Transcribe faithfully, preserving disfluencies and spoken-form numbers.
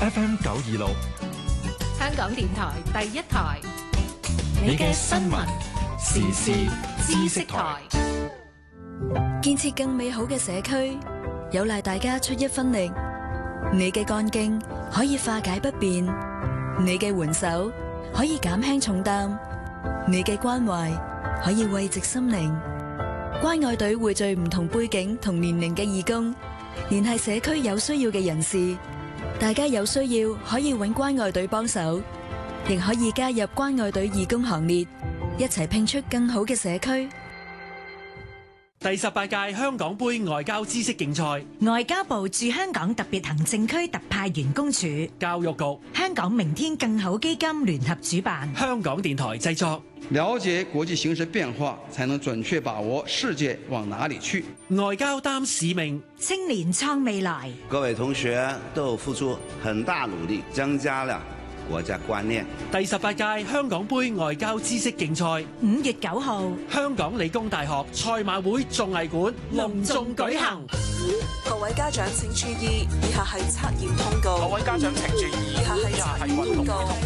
F M 九二六， 香港電台第一台， 你嘅新聞時事知識台。 建設更美好嘅社區，有賴大家出一分力。你嘅幹勁可以化解不便，你嘅援手可以減輕重擔，你嘅關懷可以慰藉心靈。關愛隊匯聚唔同背景同年齡嘅義工，聯繫社區有需要嘅人士。大家有需要可以搵關愛隊幫手，亦可以加入關愛隊義工行列，一齊拼出更好嘅社區。 第十八屆香港杯外交知識競賽， 外交部駐香港特別行政區特派員公署、 教育局、 香港明天更好基金聯合主辦， 香港電台製作。 了解國際形勢變化，才能準確把握世界往哪裡去。 外交擔使命， 青年創未來。 各位同學都付出很大努力，增加了國家觀念。 第十八屆香港杯外交知識競賽， 五月九號， 香港理工大學賽馬會綜藝館隆重舉行。 各位家長請注意，以下係測驗通告。 各位家長請注意， 以下係測驗通告。